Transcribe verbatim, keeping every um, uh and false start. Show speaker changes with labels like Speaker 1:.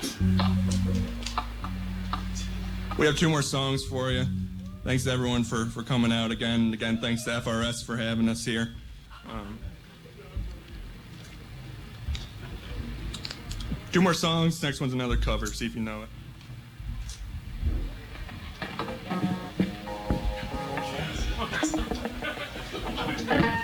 Speaker 1: We have two more songs for you. Thanks to everyone for, for coming out again. Again, thanks to F R S for having us here. Um, two more songs. Next one's another cover. See if you know it.
Speaker 2: Thank you.